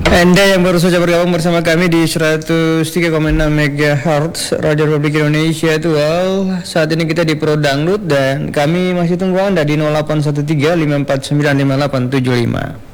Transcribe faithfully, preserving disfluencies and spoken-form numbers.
Anda yang baru saja bergabung bersama kami di seratus tiga koma enam MHz Radio Republik Indonesia itu, well, saat ini kita di Pro Dangdut dan kami masih tunggu Anda di nol delapan satu tiga lima empat sembilan lima delapan tujuh lima.